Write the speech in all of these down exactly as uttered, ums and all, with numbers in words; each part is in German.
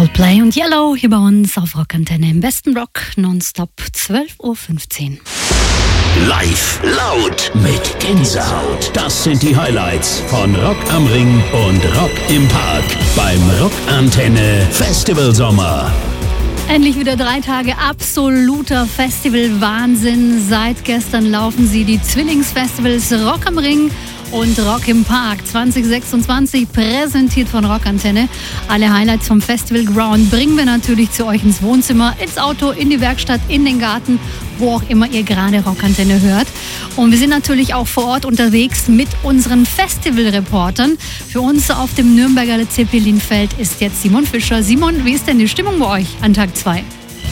Coldplay und Yellow hier bei uns auf Rockantenne im besten Rock nonstop zwölf Uhr fünfzehn. Live laut mit Gänsehaut. Das sind die Highlights von Rock am Ring und Rock im Park beim Rockantenne Festival Sommer. Endlich wieder drei Tage absoluter Festival-Wahnsinn. Seit gestern laufen sie die Zwillingsfestivals Rock am Ring und Rock im Park zwanzig sechsundzwanzig, präsentiert von Rockantenne. Alle Highlights vom Festival Ground bringen wir natürlich zu euch ins Wohnzimmer, ins Auto, in die Werkstatt, in den Garten, wo auch immer ihr gerade Rockantenne hört. Und wir sind natürlich auch vor Ort unterwegs mit unseren Festivalreportern. Für uns auf dem Nürnberger Zeppelinfeld ist jetzt Simon Fischer. Simon, wie ist denn die Stimmung bei euch an Tag zwei?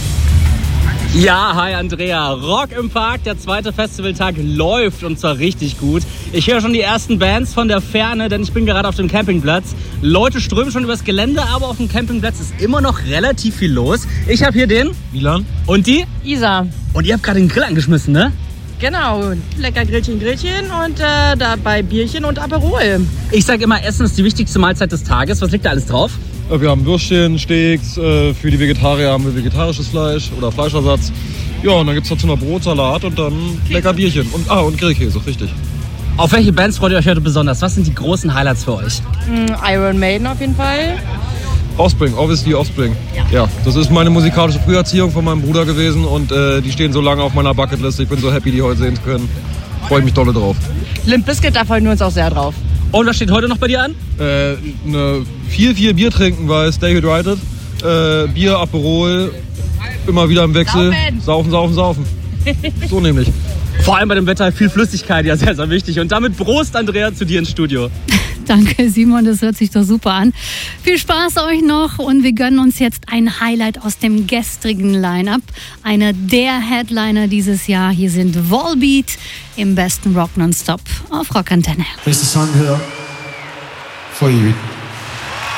Ja, hi Andrea. Rock im Park, der zweite Festivaltag läuft und zwar richtig gut. Ich höre schon die ersten Bands von der Ferne, denn ich bin gerade auf dem Campingplatz. Leute strömen schon übers Gelände, aber auf dem Campingplatz ist immer noch relativ viel los. Ich habe hier den Milan und die Isa. Und ihr habt gerade den Grill angeschmissen, ne? Genau, lecker Grillchen, Grillchen und äh, dabei Bierchen und Aperol. Ich sage immer, Essen ist die wichtigste Mahlzeit des Tages. Was liegt da alles drauf? Wir haben Würstchen, Steaks, für die Vegetarier haben wir vegetarisches Fleisch oder Fleischersatz. Ja, und dann gibt es dazu noch Brot, Salat und dann lecker Bierchen. Und, ah, und Grillkäse, richtig. Auf welche Bands freut ihr euch heute besonders? Was sind die großen Highlights für euch? Iron Maiden auf jeden Fall. Offspring, obviously Offspring. Ja. ja, das ist meine musikalische Früherziehung von meinem Bruder gewesen und äh, die stehen so lange auf meiner Bucketlist. Ich bin so happy, die heute sehen zu können. Freue ich mich dolle drauf. Limp Bizkit, da freuen wir uns auch sehr drauf. Und was steht heute noch bei dir an? Äh, ne, viel, viel Bier trinken, weil Stay Hydrated. Äh, Bier, Aperol, immer wieder im Wechsel. Saufen, saufen, saufen. So nämlich. Vor allem bei dem Wetter viel Flüssigkeit, ja sehr, sehr wichtig. Und damit Prost, Andrea, zu dir ins Studio. Danke, Simon, das hört sich doch super an. Viel Spaß euch noch und wir gönnen uns jetzt ein Highlight aus dem gestrigen Line-Up. Einer der Headliner dieses Jahr. Hier sind Volbeat im besten Rock nonstop auf Rockantenne. Here's the song here for you.